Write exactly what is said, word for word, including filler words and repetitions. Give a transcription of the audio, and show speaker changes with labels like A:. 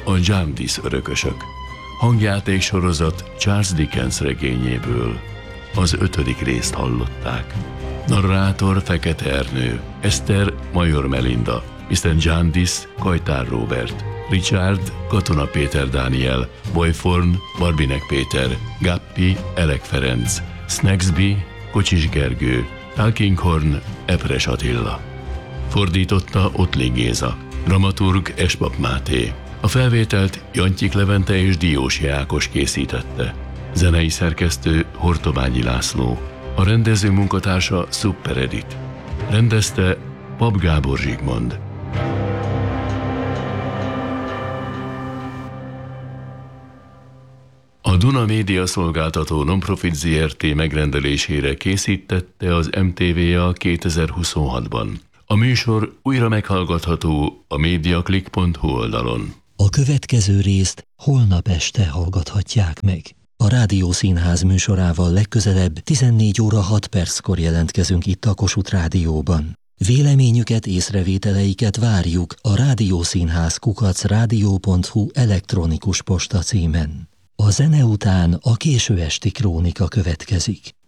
A: a Jarndyce örökösök. Hangjáték sorozat Charles Dickens regényéből. Az ötödik részt hallották. Narrátor Fekete Ernő, Eszter Major Melinda, miszter Jarndyce Kajtár Róbert, Richard Katona Péter Dániel, Boyforn Barbinek Péter, Gappi Elek Ferenc, Snagsby Kocsis Gergő, Talkinghorn Epres Attila. Fordította Ottli Géza, dramaturg Espap Máté. A felvételt Jantyik Levente és Diósi Ákos készítette. Zenei szerkesztő Hortobányi László. A rendező munkatársa Super Edit. Rendezte Pap Gábor Zsigmond. A Duna Média Szolgáltató Nonprofit zé er té megrendelésére készítette az em té vé á kétezer-huszonhatban. A műsor újra meghallgatható a mediaclick pont hu oldalon.
B: A következő részt holnap este hallgathatják meg. A Rádiószínház műsorával legközelebb tizennégy óra hat perckor jelentkezünk itt a Kossuth Rádióban. Véleményüket, észrevételeiket várjuk a rádiószínház kukac rádió pont hu elektronikus posta címen. A zene után a késő esti krónika következik.